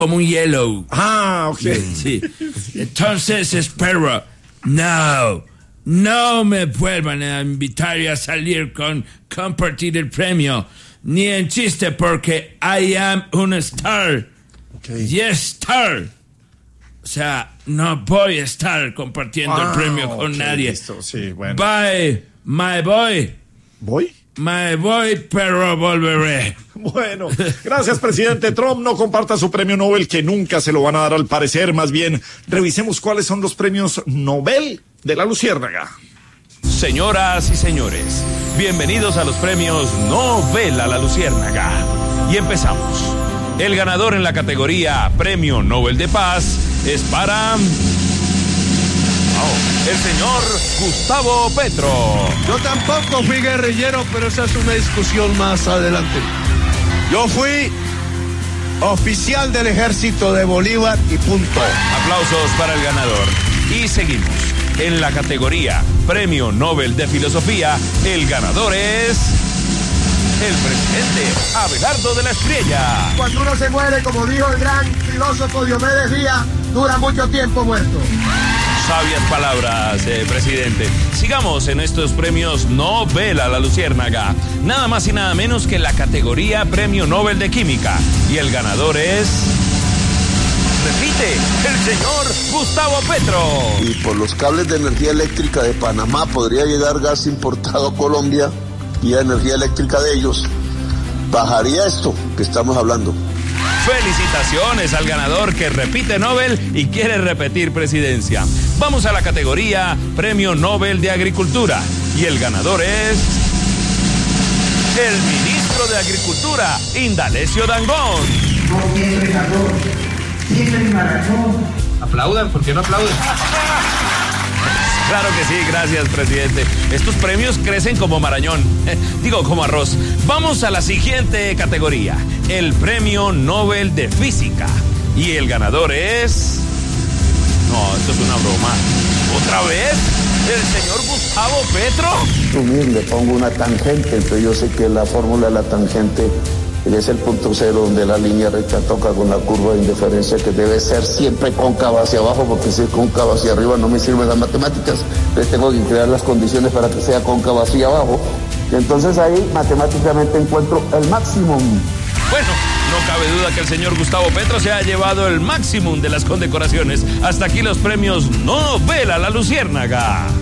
como un hielo. Ah, ok. Sí. Entonces espero, no me vuelvan a invitar a salir con compartir el premio, ni en chiste, porque I am un star. Okay. Yes, star. O sea, no voy a estar compartiendo el premio con nadie. Listo. Sí, bueno. Bye, my boy. ¿Voy? Me voy, pero volveré. Bueno, gracias, presidente Trump. No comparta su premio Nobel, que nunca se lo van a dar al parecer. Más bien, revisemos cuáles son los premios Nobel de la Luciérnaga. Señoras y señores, bienvenidos a los premios Nobel a la Luciérnaga. Y empezamos. El ganador en la categoría Premio Nobel de Paz es para... el señor Gustavo Petro. Yo tampoco fui guerrillero, pero esa es una discusión más adelante. Yo fui oficial del ejército de Bolívar y punto. Aplausos para el ganador. Y seguimos. En la categoría Premio Nobel de Filosofía, el ganador es... el presidente Abelardo de la Espriella. Cuando uno se muere, como dijo el gran filósofo Diomedes Díaz, dura mucho tiempo muerto. Sabias palabras, presidente. Sigamos en estos premios Nobel a la Luciérnaga. Nada más y nada menos que la categoría Premio Nobel de Química. Y el ganador es... repite, el señor Gustavo Petro. Y por los cables de energía eléctrica de Panamá podría llegar gas importado a Colombia y a energía eléctrica de ellos. Bajaría esto que estamos hablando. Felicitaciones al ganador que repite Nobel y quiere repetir presidencia. Vamos a la categoría Premio Nobel de Agricultura. Y el ganador es... el ministro de Agricultura, Indalecio Dangond. Aplaudan, ¿por qué no aplauden? Claro que sí, gracias, presidente. Estos premios crecen como marañón. Digo, como arroz. Vamos a la siguiente categoría. El Premio Nobel de Física. Y el ganador es... no, esto es una broma. ¿Otra vez? ¿El señor Gustavo Petro? Le pongo una tangente, entonces yo sé que la fórmula de la tangente es el punto cero donde la línea recta toca con la curva de indiferencia, que debe ser siempre cóncava hacia abajo, porque si es cóncava hacia arriba no me sirven las matemáticas. Entonces tengo que crear las condiciones para que sea cóncava hacia abajo. Y entonces ahí matemáticamente encuentro el máximo. Bueno, no cabe duda que el señor Gustavo Petro se ha llevado el máximo de las condecoraciones. Hasta aquí los premios Nobel a la Luciérnaga.